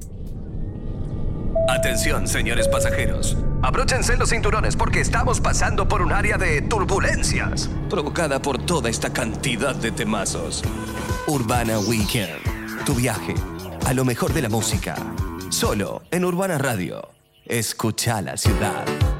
Atención, señores pasajeros. Abróchense los cinturones porque estamos pasando por un área de turbulencias provocada por toda esta cantidad de temazos. Urbana Weekend. Tu viaje a lo mejor de la música. Solo en Urbana Radio. Escucha la ciudad.